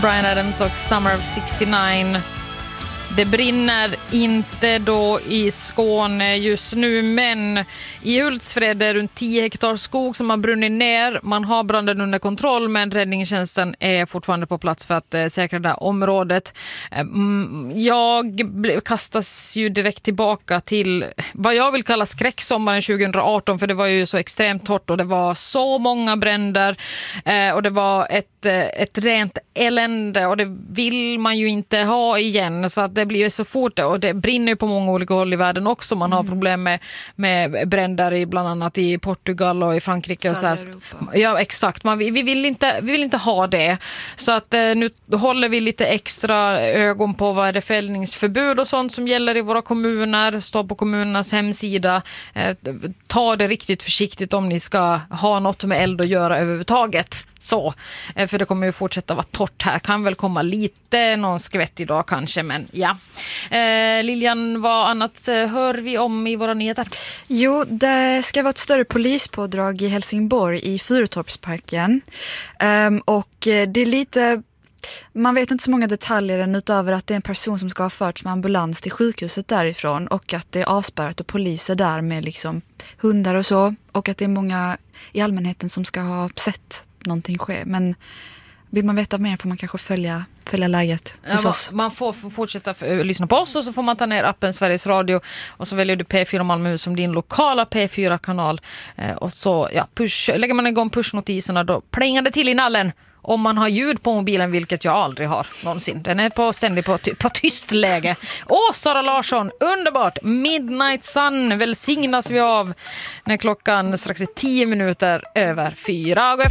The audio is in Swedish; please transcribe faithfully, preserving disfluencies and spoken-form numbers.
Bryan Adams och Summer of sextionio. Det brinner inte då i Skåne just nu, men i Hultsfred är det runt tio hektar skog som har brunnit ner. Man har branden under kontroll, men räddningstjänsten är fortfarande på plats för att eh, säkra det här området. Mm, jag kastas ju direkt tillbaka till vad jag vill kalla skräcksommaren tjugo arton, för det var ju så extremt torrt och det var så många bränder eh, och det var ett, ett rent elände, och det vill man ju inte ha igen, så att det blir så fort, och det brinner ju på många olika håll i världen också. Man har mm. problem med, med bränder i bland annat i Portugal och i Frankrike och så här. Ja, exakt. Man, vi, vi, vill inte, vi vill inte ha det. Så att eh, nu håller vi lite extra ögon på vad är det fällningsförbud och sånt som gäller i våra kommuner. Stå på kommunernas hemsida. Eh, ta det riktigt försiktigt om ni ska ha något med eld att göra överhuvudtaget. Så, för det kommer ju fortsätta vara torrt här. Kan väl komma lite någon skvätt idag kanske, men ja. Eh, Lilian, vad annat hör vi om i våra nyheter? Jo, det ska vara ett större polispådrag i Helsingborg i Fyretorpsparken. Um, och det är lite... Man vet inte så många detaljer än utöver att det är en person som ska ha förts med ambulans till sjukhuset därifrån, och att det är avspärrat och poliser där med liksom hundar och så, och att det är många i allmänheten som ska ha sett någonting ske. Men vill man veta mer får man kanske följa, följa läget hos ja, oss. Man får fortsätta för, lyssna på oss, och så får man ta ner appen Sveriges Radio, och så väljer du P fyra Malmöhus som din lokala P fyra-kanal, eh, och så ja, push, lägger man igång pushnotiserna, då plingar det till i nallen. Om man har ljud på mobilen, vilket jag aldrig har någonsin. Den är på ständigt på, på tyst läge. Åh, Sara Larsson, underbart. Midnight Sun välsignas vi av när klockan strax är tio minuter över fyra.